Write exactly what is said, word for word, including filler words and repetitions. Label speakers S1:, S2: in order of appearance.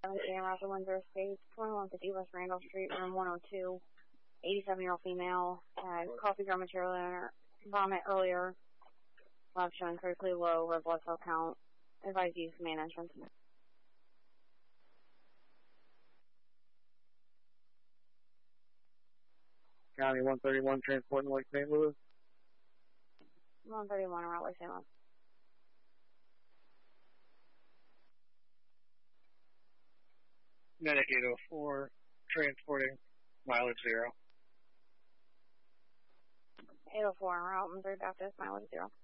S1: Route Windsor Estates, twenty-one fifty West Randolph Street, room one oh two. eighty-seven-year-old female had coffee ground material in her vomit earlier. Lab showing critically low red blood cell count. Advised use main entrance.
S2: County one thirty-one transporting Lake Saint Louis.
S1: one thirty-one around Lake Saint Louis.
S2: Medic eight oh four transporting mileage zero.
S1: eight oh four en route, Missouri Baptist, mileage zero.